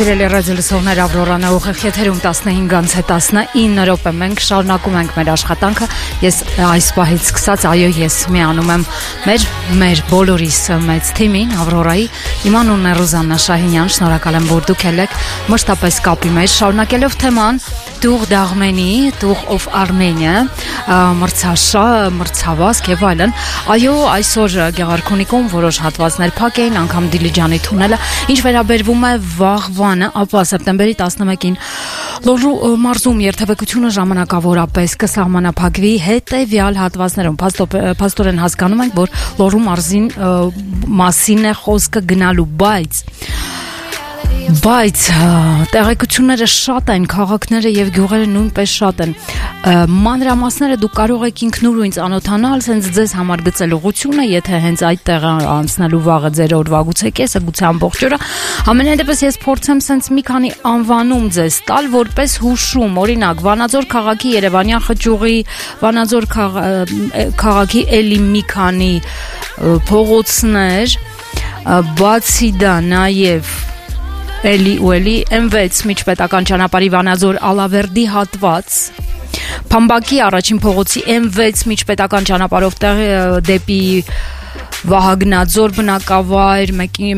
Սիրելի ռադիոլսողներ, Ավրորան է ուղիղ եթերում 15-ից 19 րոպե մենք շարունակում ենք մեր աշխատանքը։ Ես այս պահից սկսած, ես միանում եմ մեր բոլորիս մեծ թիմին, Ավրորայի, իմ անունն է Ռուզաննա Շահինյան, շնորհակալ եմ, որ դուք եք մշտապես կապի մեջ, շարունակելով թեման Tour d'Arménie, Tour of Armenia, մրցավազք եւ այլն։ Այսօր Գեղարքունիքում որոշ հատվածներ փակ էին, անգամ Դիլիջանի թունելը, ինչ վերաբերվում է վաղվանը, ապա սեպտեմբերի 11-ին Լոռու մարզում երթևեկությունը ժամանակավորապես կսահմանափակվի հետեւյալ հատվածներում։ Փաստորեն հասկանում ենք, որ Լոռու մարզին մասին է խոսքը գնալու, բայց տեղեկությունները շատ են, քաղաքները եւ գյուղերը նույնպես շատ են։ Մանրամասները դուք կարող եք ինքնուրույն ծանոթանալ, sense ձեզ համար գծել ուղղությունը, եթե հենց այդ տեղը անցնելու վաղը ձեր օրվա գուցե կեսը, գուցե ամբողջ օրը։ Ամենայն դեպս ես փորձեմ sense մի քանի անվանում ձեզ տալ, որպես հուշում, օրինակ Վանաձոր քաղաքի Երևանյան խճուղի, Վանաձոր քաղաքի էլի մի քանի փողոցներ, բացի դա նաեւ Էլի M6 միջպետական ճանապարհի Վանաձոր Ալավերդի հատված, Փամբակի առաջին փողոցի M6 միջպետական ճանապարհով դեպի Վահագնաձոր բնակավայր,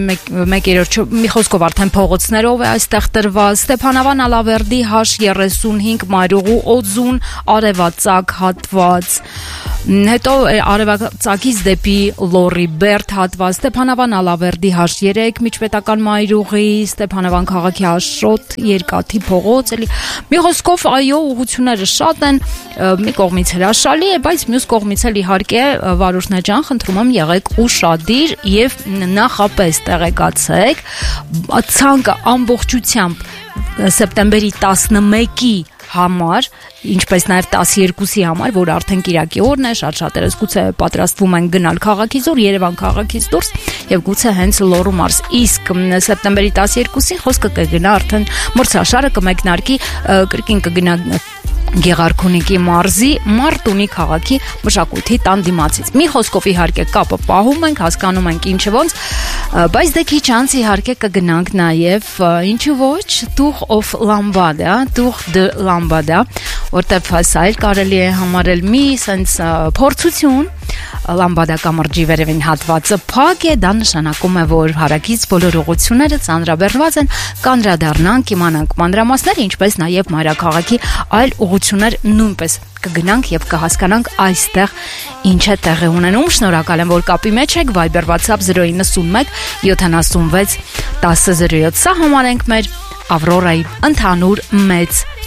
մի խոսքով արդեն փողոցներով է այստեղ տրված, Ստեփանավան Ալավերդի H35 Մայրուղու Օձուն արևածագ հատված, հետո արևածագից դեպի Լոռի Բերդ հատված, Ստեփանավան Ալավերդի H3 միջպետական Մայրուղի, Ստեփանավան քաղաքի Աշոտ Երկաթի փողոց, մի խոսքով ուղղությունները շատ են, մի կողմից հրաշալի է, բայց մյուս կողմից էլ իհարկե Վարուշնե ջան, խնդրում եմ եղեք ուշադիր եւ նախապես տեղեկացեք ցանկը ամբողջությամբ սեպտեմբերի 11-ի համար, ինչպես նաև 12-ի համար, որ արդեն կիրակի օրն է, շատ-շատերս գուցե պատրաստվում են գնալ քաղաքից դուրս, Երևան քաղաքից դուրս եւ գուցե հենց Լոռու մարզ։ Իսկ սեպտեմբերի 12-ին խոսքը կգնա արդեն մրցաշարը կմեկնարկի, կրկին կգնա Գեղարքունիքի մարզի Մարտունի քաղաքի մշակույթի տան դիմացից։ Մի խոսքով իհարկե կապը պահում ենք, հասկանում ենք ինչը ոնց, բայց դե քիչ անց իհարկե կգնանք նաև ինչու ոչ Tour of Lambada, Tour de Lambada, որտեղ սա էլ կարելի է համարել մի sense փորձություն, Լամբադա կամրջի վերևին հատվածը փակ է, դա նշանակում է, որ հարակից բոլոր ուղղությունները ծանրաբեռնված են, կանդրադառնանք, իմանանք մանրամասները, ինչպես նաև մայրաքաղաքի այլ ուղղություններ նույնպես կգնանք եւ կհասկանանք այստեղ ինչ է տեղի ունենում։ Շնորհակալ եմ, որ կապի մեջ եք, Viber WhatsApp 091 76 1007, սա համարենք մեր Ավրորայի ընդհանուր մեծ